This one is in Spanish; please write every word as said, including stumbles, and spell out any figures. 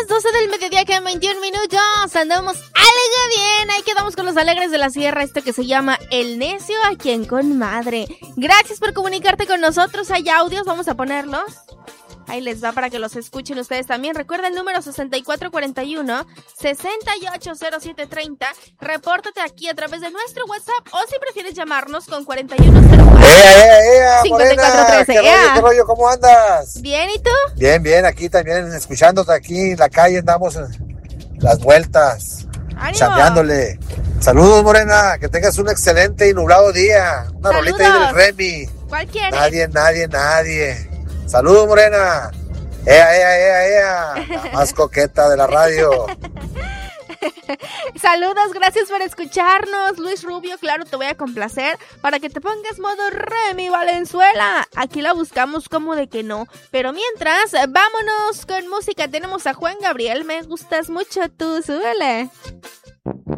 las doce del mediodía, que en veintiún minutos andamos algo bien. Ahí quedamos con los alegres de la sierra, este que se llama El Necio, a quien con madre. Gracias por comunicarte con nosotros. Hay audios, vamos a ponerlos. Ahí les va para que los escuchen ustedes también. Recuerda el número sesenta y cuatro cuarenta y uno, sesenta y ocho cero siete treinta. Repórtate aquí a través de nuestro WhatsApp o si prefieres llamarnos con cuarenta y uno cero cuatro. ¡Ea, ea, ea! cincuenta y cuatro trece. ¿Qué rollo, qué rollo? ¿Cómo andas? Bien, ¿y tú? Bien, bien, aquí también escuchándote aquí en la calle, andamos en las vueltas, ¡Ánimo! chambeándole. Saludos, Morena, que tengas un excelente y nublado día. Una ¡Saludos! rolita ahí del Remy. ¿Cuál quieres? Nadie, nadie, nadie. Saludos, Morena. Ea, ea, ea, ea. La más coqueta de la radio. Saludos, gracias por escucharnos. Luis Rubio, claro, te voy a complacer para que te pongas modo Remy Valenzuela. Aquí la buscamos como de que no. Pero mientras, vámonos con música. Tenemos a Juan Gabriel. Me gustas mucho tú, súbele.